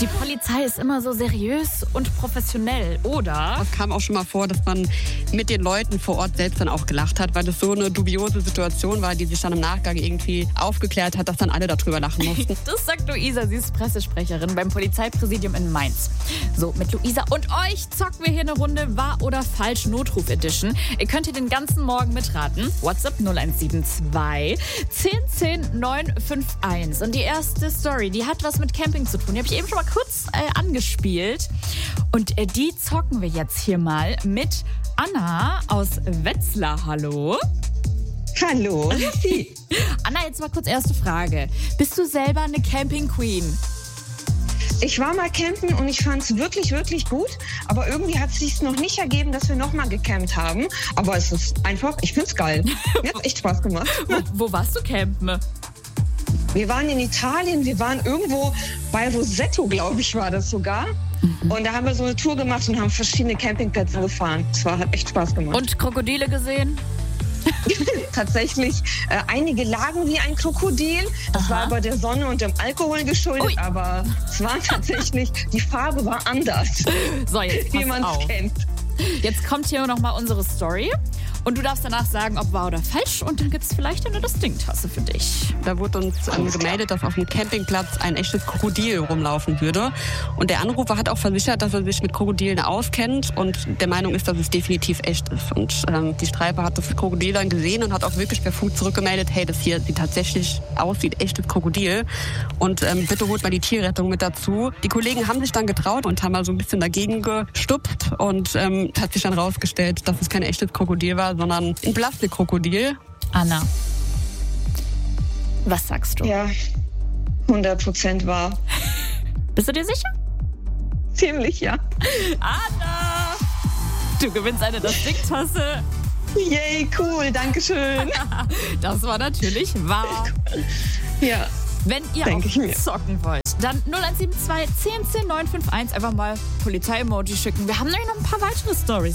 Die Polizei ist immer so seriös und professionell, oder? Es kam auch schon mal vor, dass man mit den Leuten vor Ort selbst dann auch gelacht hat, weil das so eine dubiose Situation war, die sich dann im Nachgang irgendwie aufgeklärt hat, dass dann alle darüber lachen mussten. Das sagt Luisa, sie ist Pressesprecherin beim Polizeipräsidium in Mainz. So, mit Luisa und euch zocken wir hier eine Runde Wahr oder Falsch Notruf Edition. Ihr könnt hier den ganzen Morgen mitraten. WhatsApp 0172 1010 951. Und die erste Story, die hat was mit Camping zu tun. Die habe ich eben schon mal kurz angespielt. Und die zocken wir jetzt hier mal mit Anna aus Wetzlar. Hallo. Hallo. Anna, jetzt mal kurz erste Frage. Bist du selber eine Camping Queen? Ich war mal campen und ich fand es wirklich, wirklich gut. Aber irgendwie hat es sich noch nicht ergeben, dass wir nochmal gecampt haben. Aber es ist einfach, ich finde es geil. Mir hat echt Spaß gemacht. Wo warst du campen? Wir waren in Italien, wir waren irgendwo bei Rosetto, glaube ich, war das sogar. Und da haben wir so eine Tour gemacht und haben verschiedene Campingplätze gefahren. Hat echt Spaß gemacht. Und Krokodile gesehen? Tatsächlich, einige lagen wie ein Krokodil. Das war aber der Sonne und dem Alkohol geschuldet. Ui. Aber es war tatsächlich, die Farbe war anders, So, jetzt wie man pass es auf. kennt. Jetzt kommt hier nochmal unsere Story. Und du darfst danach sagen, ob wahr oder falsch. Und dann gibt es vielleicht eine Distinct-Tasse für dich. Da wurde uns gemeldet, dass auf dem Campingplatz ein echtes Krokodil rumlaufen würde. Und der Anrufer hat auch versichert, dass er sich mit Krokodilen auskennt und der Meinung ist, dass es definitiv echt ist. Und die Streife hat das Krokodil dann gesehen und hat auch wirklich per Funk zurückgemeldet, hey, das hier sieht tatsächlich aus wie ein echtes Krokodil. Und bitte holt mal die Tierrettung mit dazu. Die Kollegen haben sich dann getraut und haben mal so ein bisschen dagegen gestuppt. Und hat sich dann rausgestellt, dass es kein echtes Krokodil war, sondern ein Plastikkrokodil. Anna, was sagst du? Ja, 100% wahr. Bist du dir sicher? Ziemlich, ja. Anna! Du gewinnst eine Distinct-Tasse. Yay, cool, dankeschön. Das war natürlich wahr. Ja. Wenn ihr Denk ich auch mir. zocken wollt, dann 0172 1010 951 einfach mal Polizei-Emoji schicken. Wir haben nämlich noch ein paar weitere Stories.